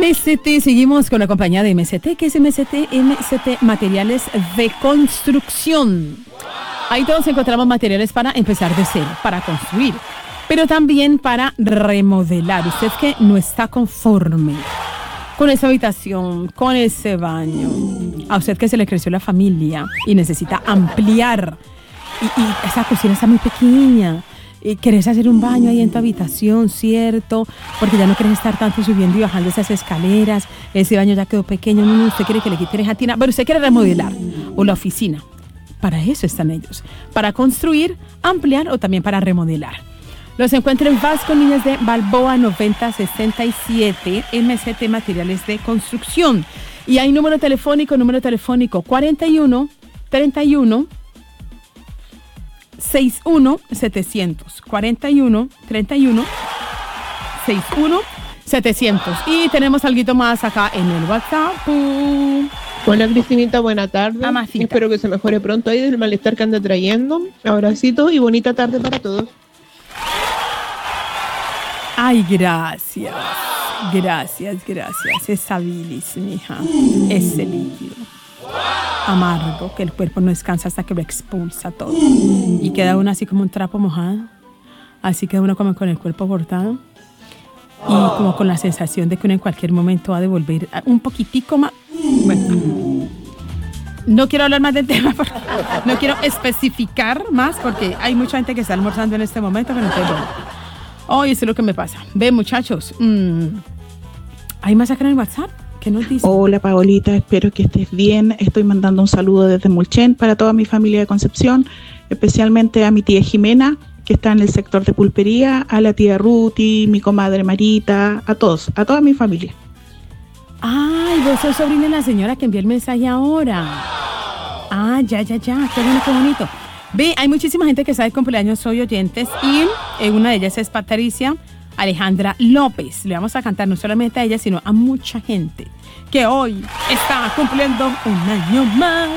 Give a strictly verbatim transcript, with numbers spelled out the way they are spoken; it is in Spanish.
M C T, seguimos con la compañía de M C T. ¿Qué es M C T? M C T, materiales de construcción. Ahí todos encontramos materiales para empezar de cero, para construir, pero también para remodelar. Usted que no está conforme con esa habitación, con ese baño, a usted que se le creció la familia y necesita ampliar, y, y esa cocina está muy pequeña, y querés hacer un baño ahí en tu habitación, ¿cierto? Porque ya no querés estar tanto subiendo y bajando esas escaleras, ese baño ya quedó pequeño, no, no, usted quiere que le quite esa tina, pero usted quiere remodelar, o la oficina. Para eso están ellos, para construir, ampliar o también para remodelar. Los encuentro en Vasco Núñez de Balboa noventa sesenta y siete, M C T Materiales de Construcción. Y hay número telefónico, número telefónico cuarenta y uno, treinta y uno, sesenta y uno, setecientos. cuarenta y uno, treinta y uno, sesenta y uno, setecientos. Y tenemos algo más acá en el WhatsApp. Hola Cristinita, buena tarde. Amacita. Espero que se mejore pronto ahí del malestar que anda trayendo. Abracito y bonita tarde para todos. Ay, gracias. Gracias, gracias. Esa bilis, mija. Ese líquido amargo que el cuerpo no descansa hasta que lo expulsa todo. Y queda uno así como un trapo mojado. Así queda uno como con el cuerpo cortado. Y como con la sensación de que uno en cualquier momento va a devolver un poquitico más. Bueno, no quiero hablar más del tema, no quiero especificar más porque hay mucha gente que está almorzando en este momento, pero entonces, bueno, hoy eso es lo que me pasa. Ve, muchachos, mmm, ¿hay más acá en el WhatsApp? ¿Qué nos dice? Hola Paolita, espero que estés bien. Estoy mandando un saludo desde Mulchen para toda mi familia de Concepción, especialmente a mi tía Jimena, que está en el sector de pulpería, a la tía Ruti, mi comadre Marita, a todos, a toda mi familia. Ay, vos sos sobrina de la señora que envió el mensaje ahora. Ah, ya, ya, ya, qué bueno, qué bonito. Ve, hay muchísima gente que está de cumpleaños hoy, oyentes, y eh, una de ellas es Patricia Alejandra López. Le vamos a cantar no solamente a ella, sino a mucha gente que hoy está cumpliendo un año más.